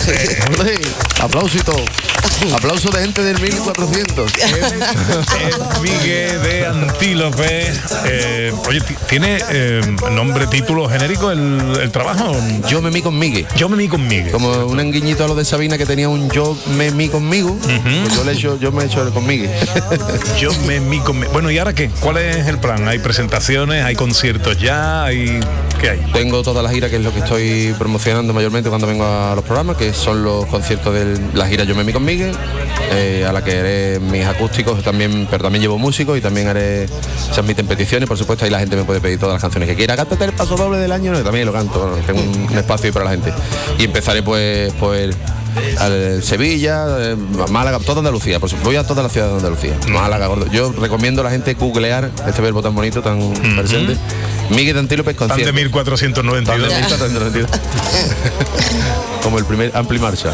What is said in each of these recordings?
Aplausito. Aplauso de gente del 1400. Miguel de Antílope. Oye, ¿tiene nombre, título genérico el trabajo? Yo me mí con Miguel. Yo me mí con Miguel. Como un enguiñito a lo de Sabina, que tenía un yo me mí conmigo. Pues yo me he hecho con Miguel. Yo me mí con Miguel. Bueno, ¿y ahora qué? ¿Cuál es el plan? ¿Hay presentaciones? ¿Hay conciertos ya? ¿Qué hay? Tengo toda la gira, que es lo que estoy promocionando mayormente cuando vengo a los programas, que son los conciertos de la gira Yo me mí con Miguel, a la que haré mis acústicos también, pero también llevo músicos y también se admiten peticiones, por supuesto, ahí la gente me puede pedir todas las canciones que quiera. Cántate el paso doble del año, también lo canto, bueno, tengo un espacio ahí para la gente. Y empezaré pues al Sevilla, Málaga, toda Andalucía, pues voy a toda la ciudad de Andalucía. Málaga, yo recomiendo a la gente googlear este verbo tan bonito, tan presente. Miguel de Antílope concierto. Tan de 1492. Tan de 1492. Como el primer Ampli Marshall.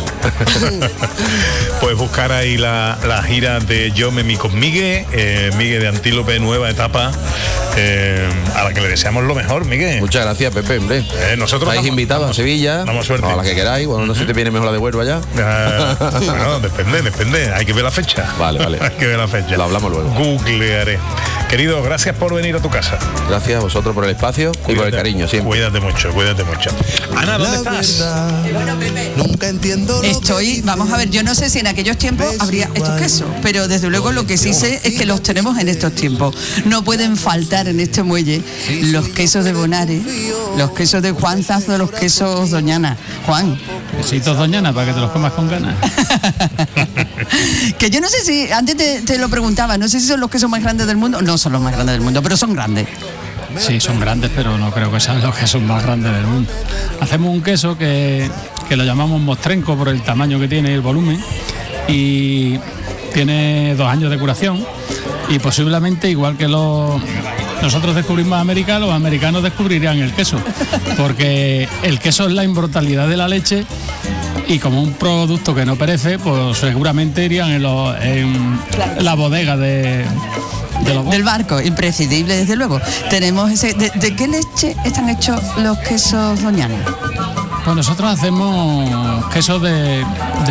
Pues buscar ahí la gira de Yo me mí con Miguel, Miguel de Antílope, nueva etapa, a la que le deseamos lo mejor, Miguel. Muchas gracias, Pepe, hombre. Nosotros estáis invitados a Sevilla, damos suerte. O a la que queráis, bueno, no sé si te viene mejor la de Huelva ya. No, depende, hay que ver la fecha. Vale. Hay que ver la fecha. Lo hablamos luego. Googlearé. Querido, gracias por venir a tu casa. Gracias a vosotros por el espacio y por el cariño siempre. Cuídate mucho. Ana, ¿dónde estás? Nunca entiendo. Vamos a ver, yo no sé si en aquellos tiempos habría estos quesos, pero desde luego lo que sí sé es que los tenemos en estos tiempos. No pueden faltar en este muelle los quesos de Bonares, los quesos de Juan Zazo, los quesos Doñana. Juan. Quesitos Doñana para que te los comas con ganas. Que yo no sé si, antes te lo preguntaba, no sé si son los quesos más grandes del mundo. No son los más grandes del mundo, pero son grandes. Sí, son grandes, pero no creo que sean los quesos más grandes del mundo. Hacemos un queso que lo llamamos mostrenco por el tamaño que tiene y el volumen, y tiene 2 años de curación, y posiblemente, igual que nosotros descubrimos América, los americanos descubrirían el queso, porque el queso es la inmortalidad de la leche, y como un producto que no perece, pues seguramente irían en la bodega del barco, imprescindible, desde luego. Tenemos ese. ¿De qué leche están hechos los quesos Doñana? Pues nosotros hacemos quesos de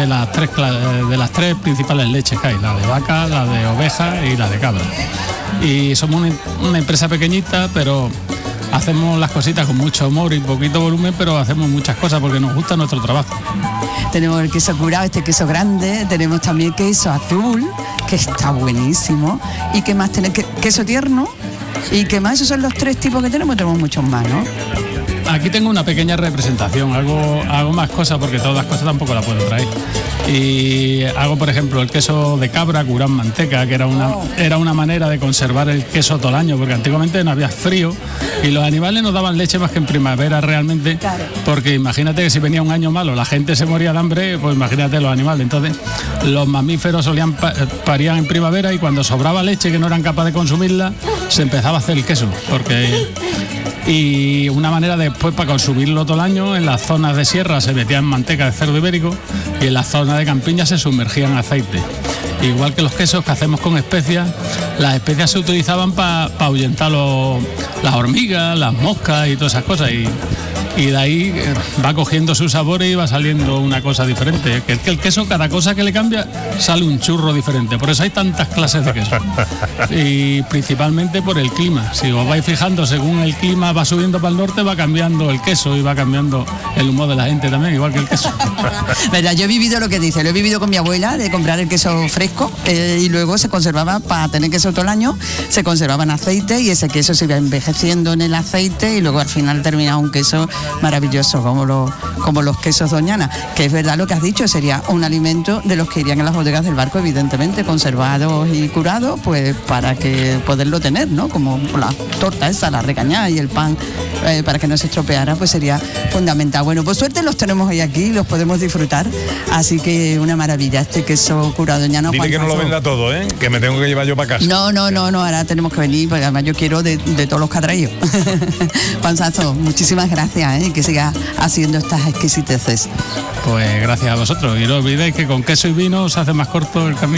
las tres principales leches que hay, la de vaca, la de oveja y la de cabra. Y somos una empresa pequeñita, pero hacemos las cositas con mucho amor y poquito volumen, pero hacemos muchas cosas porque nos gusta nuestro trabajo. Tenemos el queso curado, este queso grande, tenemos también queso azul, que está buenísimo. ¿Y qué más tenemos? Queso tierno. ¿Y qué más? Esos son los 3 tipos que tenemos muchos más, ¿no? Aquí tengo una pequeña representación, hago más cosas porque todas las cosas tampoco las puedo traer. Y hago, por ejemplo, el queso de cabra curado en manteca, que era una manera de conservar el queso todo el año, porque antiguamente no había frío y los animales no daban leche más que en primavera realmente, porque imagínate que si venía un año malo la gente se moría de hambre, pues imagínate los animales. Entonces los mamíferos parían en primavera, y cuando sobraba leche que no eran capaces de consumirla, se empezaba a hacer el queso, y una manera después para consumirlo todo el año, en las zonas de sierra se metía en manteca de cerdo ibérico, y en las zonas de campiña se sumergía en aceite. Igual que los quesos que hacemos con especias, las especias se utilizaban para ahuyentar las hormigas, las moscas y todas esas cosas, y de ahí va cogiendo sus sabores y va saliendo una cosa diferente. Que el queso, cada cosa que le cambia, sale un churro diferente. Por eso hay tantas clases de queso. Y principalmente por el clima. Si os vais fijando, según el clima va subiendo para el norte, va cambiando el queso y va cambiando el humor de la gente también, igual que el queso. Verdad, yo he vivido lo que dice, lo he vivido con mi abuela, de comprar el queso fresco, y luego se conservaba, para tener queso todo el año, se conservaba en aceite, y ese queso se iba envejeciendo en el aceite, y luego al final terminaba un queso maravilloso, como los quesos Doñana, que es verdad lo que has dicho, sería un alimento de los que irían en las bodegas del barco, evidentemente, conservados y curados, pues para que poderlo tener, ¿no? Como la torta esa, la recañada y el pan, para que no se estropeara, pues sería fundamental. Bueno, por suerte los tenemos hoy aquí, los podemos disfrutar, así que una maravilla este queso curado Doñana. Dile que no lo venda todo, que me tengo que llevar yo para casa. No, ahora tenemos que venir, porque además yo quiero de todos los que ha traído. Juan Zazo, muchísimas gracias, y que siga haciendo estas exquisiteces. Pues gracias a vosotros, y no olvidéis que con queso y vino se hace más corto el camino.